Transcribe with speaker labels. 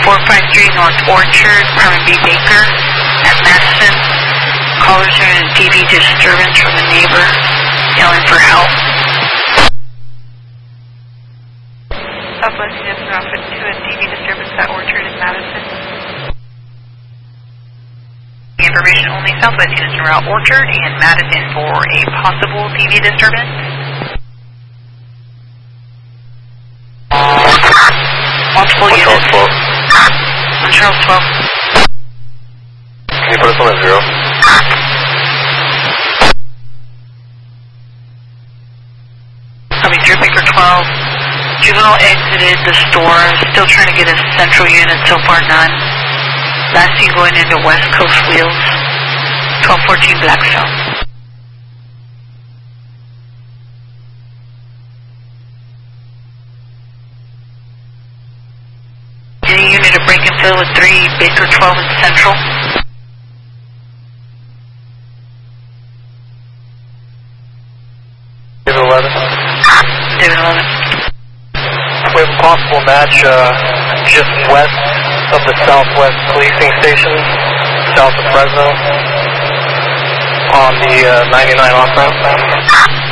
Speaker 1: 453 North Orchard, Herman B. Baker at Madison. Callers are in a DV disturbance from a neighbor yelling for help.
Speaker 2: Southwest Houston Route 52, a DV disturbance at Orchard in Madison.
Speaker 3: Information only, Southwest Houston Route Orchard and Madison for a possible DV disturbance. Multiple units. On Charles 12.
Speaker 4: Can you put us on a 0?
Speaker 1: Copy, Baker 12. Juvenile exited the store. Still trying to get a central unit. So far, none. Last seen going into West Coast Wheels. 1214 Blackstone. Any unit to break and fill with 3, Baker 12 in Central.
Speaker 4: David 11.
Speaker 1: David 11.
Speaker 4: We have a possible match just west of the Southwest Policing Station, south of Fresno, on the 99 off-ramp.